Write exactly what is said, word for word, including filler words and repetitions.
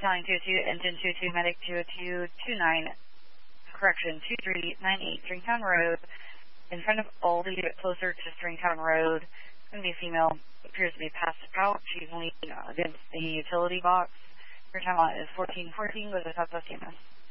Battalion two oh two, Engine two oh two, Medic two oh two, two nine, correction, two three nine eight, Stringtown Road, in front of Old, a bit closer to Stringtown Road. It's going to be a female, appears to be passed out. She's leaning against the utility box. Her time on is fourteen fourteen with a Southwest E M S.